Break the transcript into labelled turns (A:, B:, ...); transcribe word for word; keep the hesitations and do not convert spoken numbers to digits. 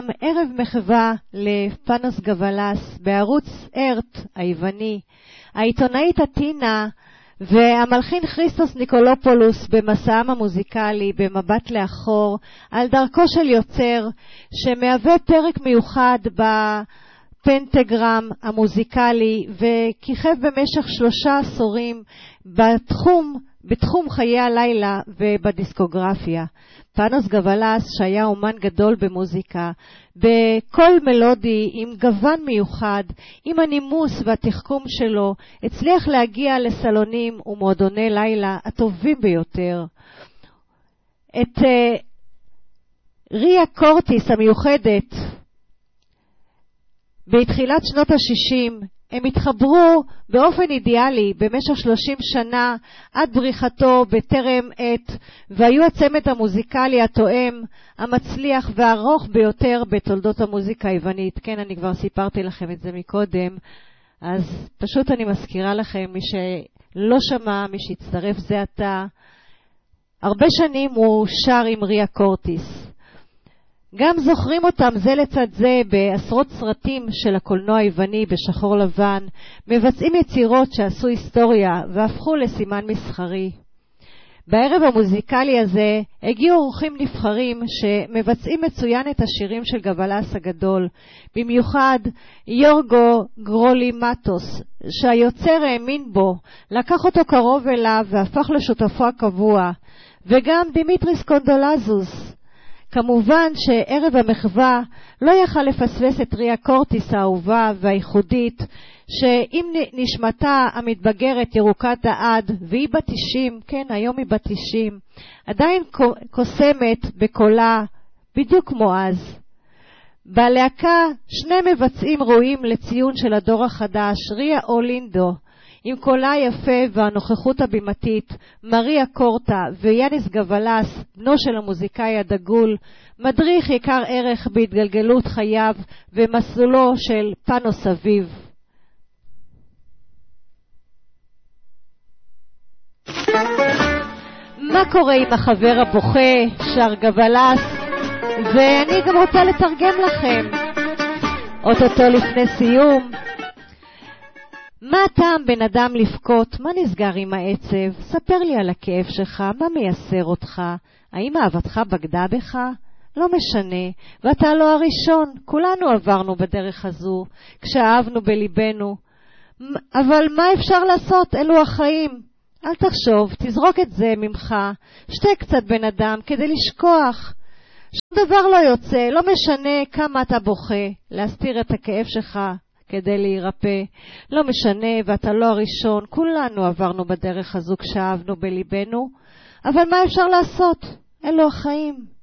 A: ערב מחווה לפאנוס גוולס בערוץ ארט היווני. העיתונאית אתינה והמלחין כריסטוס ניקולופולוס במסעם המוזיקלי במבט לאחור על דרכו של יוצר שמהווה פרק מיוחד בפנטגרם המוזיקלי וכיכב במשך שלושה עשורים בתחום בתחום חיי הלילה ובדיסקוגרפיה. פאנוס גוולס שהיה אומן גדול במוזיקה, בקול מלודי עם גוון מיוחד, עם הנימוס והתחכום שלו, הצליח להגיע לסלונים ומועדוני לילה הטובים ביותר. את uh, ריה קורטיס המיוחדת, בתחילת שנות ה-שישים, הם התחברו באופן אידיאלי במשך שלושים שנה עד בריחתו בטרם עת, והיו הצמד המוזיקלי התואם, המצליח והארוך ביותר בתולדות המוזיקה היוונית. כן, אני כבר סיפרתי לכם את זה מקודם, אז פשוט אני מזכירה לכם, מי שלא שמע, מי שהצטרף זה עתה, הרבה שנים הוא שר עם ריה קורטיס. גם זוכרים אותם זה לצד זה בעשרות סרטים של הקולנוע היווני בשחור לבן, מבצעים יצירות שעשו היסטוריה והפכו לסימן מסחרי. בערב המוזיקלי הזה הגיעו אורחים נבחרים שמבצעים מצוין את השירים של גוולס הגדול, במיוחד יורגו גרולימטוס, שהיוצר האמין בו, לקח אותו קרוב אליו והפך לשותפו הקבוע, וגם דימיטריס קונדולזוס. כמובן שערב המחווה לא יכל לפספס את ריה קורטיס האהובה והייחודית, שאם נשמתה המתבגרת ירוקת דעד, והיא בת תשעים, כן, היום היא בת תשעים, עדיין קוסמת בקולה, בדיוק כמו אז. בלהקה שני מבצעים ראויים לציון של הדור החדש, ריה אולינדו, עם קולה יפה והנוכחות הבימתית, מריה קורטה ויאניס גוולס, בנו של המוזיקאי הדגול, מדריך יקר ערך בהתגלגלות חייו ומסלולו של פאנוס אביב. מה קורה עם החבר הבוכה, שר גוולס, ואני גם רוצה לתרגם לכם. אוטוטו לפני סיום. מה טעם בן אדם לבכות? מה נסגר עם העצב? ספר לי על הכאב שלך, מה מייסר אותך? האם אהבתך בגדה בך? לא משנה, ואתה לא הראשון, כולנו עברנו בדרך הזו, כשאהבנו בליבנו. אבל מה אפשר לעשות? אלו החיים. אל תחשוב, תזרוק את זה ממך, שתה קצת בן אדם כדי לשכוח. שום דבר לא יוצא, לא משנה כמה אתה בוכה, להסתיר את הכאב שלך כדי להירפא. לא משנה, ואתה לא הראשון, כולנו עברנו בדרך הזו כשאהבנו בליבנו, אבל מה אפשר לעשות? אלו החיים.